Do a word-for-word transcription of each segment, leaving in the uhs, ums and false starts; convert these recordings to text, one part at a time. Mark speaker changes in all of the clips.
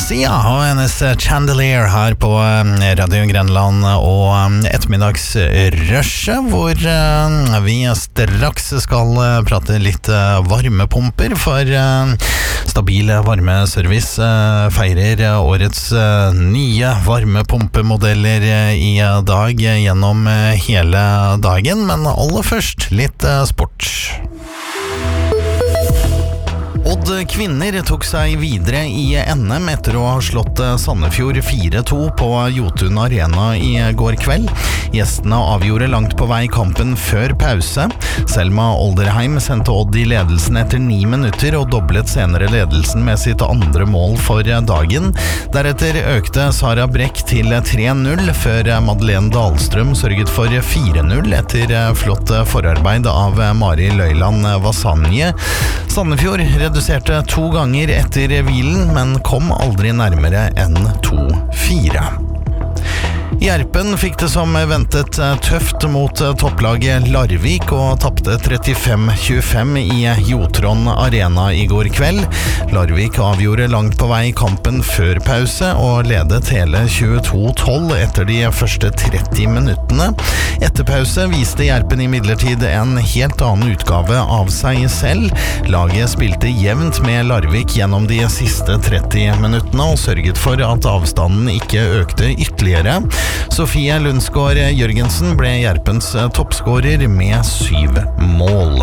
Speaker 1: Sia og hennes Chandelier her på Radio Grenland og ettermiddagsrushet, hvor vi straks skal prate litt varmepumper, for stabile varmeservice feirer årets nye varmepumpemodeller i dag gjennom hele dagen, men aller først litt sport. Odd kvinner tok seg videre i N M etter å ha slått Sandefjord fire to på Jotun Arena i går kveld. Gjestene avgjorde langt på vei kampen før pause. Selma Olderheim sendte Odd i ledelsen etter ni minutter og doblet senere ledelsen med sitt andre mål for dagen. Deretter økte Sara Brekk til tre null, før Madeleine Dahlstrøm sørget for fire null etter flott forarbeid av Mari Løyland Vasanje. Sandefjord reduserte to ganger etter hvilen, men kom aldri nærmere enn to fire. Gjerpen fikk det som ventet tøft mot topplaget Larvik og tappte trettifem tjuefem i Jotron Arena i går kveld. Larvik avgjorde langt på vei kampen før pause og ledet hele tjueto tolv etter de første tretti minuttene. Etter pause viste Gjerpen imidlertid en helt annen utgave av seg selv. Laget spilte jevnt med Larvik gjennom de siste tretti minuttene og sørget for at avstanden ikke økte ytterligere. Sofie Lundsgaard Jørgensen ble Gjerpens toppskårer med syv mål.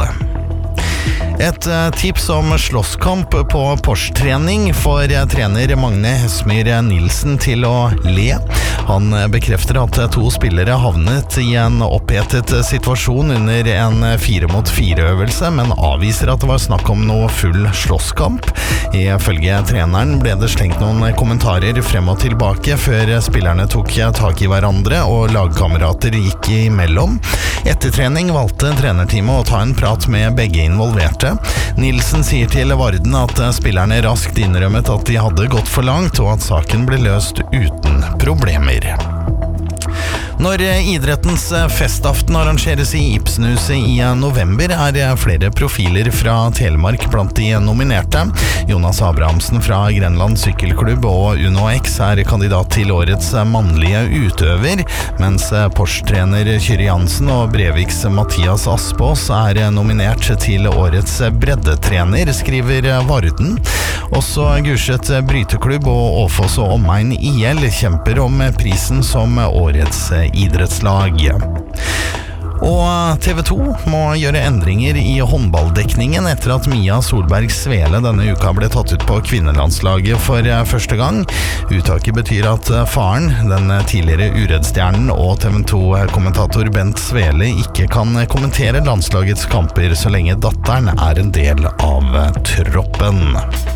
Speaker 1: Et tips om slåsskamp på Porsche-trening får trener Magne Hesmyr Nilsen til å le. Han bekrefter at to spillere havnet i en opphetet situasjon under en fire mot fire øvelse, men avviser at det var snakk om noe full slåsskamp. Ifølge treneren ble det slengt noen kommentarer frem og tilbake før spillerne tok tak i hverandre og lagkamerater gikk imellom. Etter trening valgte trenerteamet å ta en prat med begge involverte. Nilsen sier til Varden at spillerne raskt innrømmet at de hadde gått for langt, og at saken ble løst uten problemer. Når idrettens festaften arrangeres i Ibsenhuset i november, er flere profiler fra Telemark blant de nominerte. Jonas Abrahamsen fra Grenland Sykkelklubb og Uno X er kandidat til årets mannlige utøver, mens Porsche-trener Kyrre Jansen og Breviks Mathias Aspås er nominert til årets breddetrener, skriver Varden. Også Gulset Bryteklubb og Åfoss og Omegn I L kjemper om prisen som årets idrettslag. Og T V to må gjøre endringer i håndballdekningen etter at Mia Solberg Svele denne uka ble tatt ut på kvinnelandslaget for første gang. Uttaket betyr at faren, den tidligere Uredd-stjernen og T V to-kommentator Bent Svele ikke kan kommentere landslagets kamper så lenge datteren er en del av troppen.